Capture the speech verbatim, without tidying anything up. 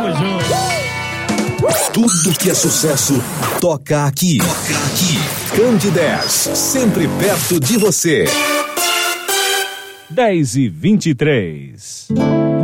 Tamo junto. Tudo que é sucesso, toca aqui. Toca aqui. Candidez, sempre perto de você. dez e vinte e três.